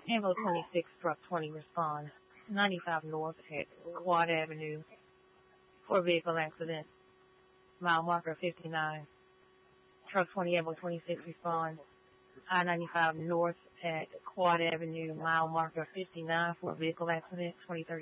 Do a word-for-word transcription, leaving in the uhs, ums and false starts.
Ambo twenty-six, truck twenty, respond. ninety-five North at Quad Avenue for vehicle accident. Mile marker fifty-nine. Truck twenty, Ambo twenty-six, respond. I ninety-five North at Quad Avenue, mile marker fifty-nine for vehicle accident, twenty thirty.